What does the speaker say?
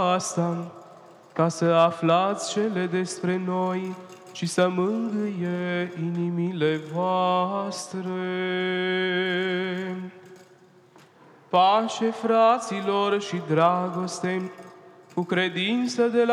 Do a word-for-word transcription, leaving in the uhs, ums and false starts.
aceasta, ca să aflați cele despre noi și să mângâie inimile voastre. Pace, fraților, și dragoste, cu credință de la